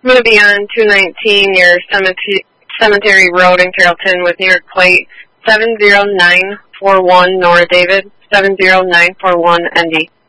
I'm going to be on 219 near Cemetery Road in Carrollton with New York plate 70941 Nora David 70941 ND.